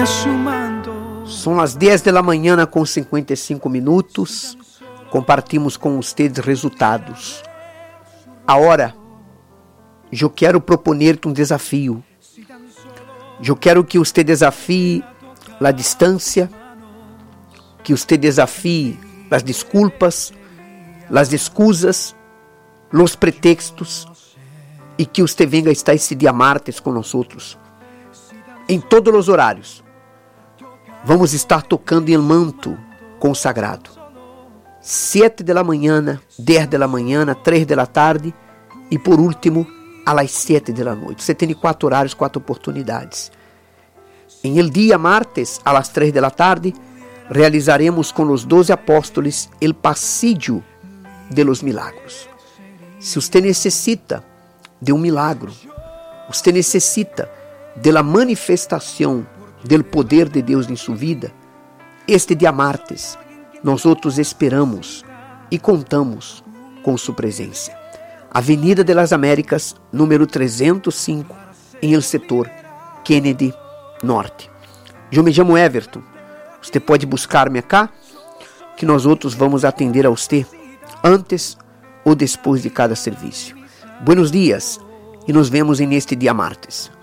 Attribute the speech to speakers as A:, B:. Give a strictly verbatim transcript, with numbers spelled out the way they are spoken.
A: São as dez da manhã com cinquenta e cinco minutos. Compartimos com vocês resultados. Agora, eu quero proponer-te um desafio. Eu quero que você desafie a distância, que você desafie as desculpas, as excusas, os pretextos, e que você venga estar esse dia martes com nós outros. Em todos os horários, vamos estar tocando em manto consagrado. Sete da manhã, dez da manhã, três da tarde e por último, às sete da noite. Você tem quatro horários, quatro oportunidades. Em el dia martes, às três da tarde, realizaremos com os doze apóstolos el passillo de los milagros. Se você necessita de um milagro, você necessita de la manifestação do poder de Deus em sua vida, este dia martes, nós outros esperamos e contamos com sua presença. Avenida de las Américas, número trezentos e cinco, em el setor Kennedy Norte. Eu me chamo Everton. Você pode buscar-me cá, que nós outros vamos atender a você antes ou depois de cada serviço. Buenos dias e nos vemos neste dia martes.